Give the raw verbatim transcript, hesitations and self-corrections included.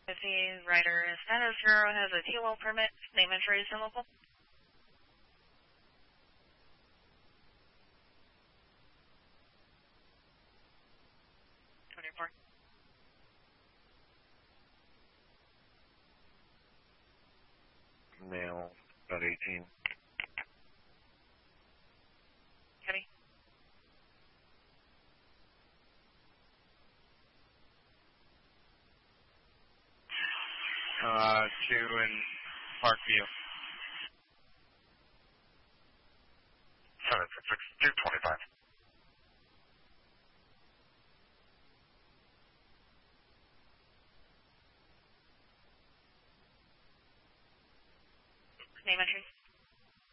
If the rider is status zero, has a T L O permit, name entry is in local. twenty-four. Male, about eighteen. Copy. Uh, two in Parkview. seven six six two twenty-five. Name entry.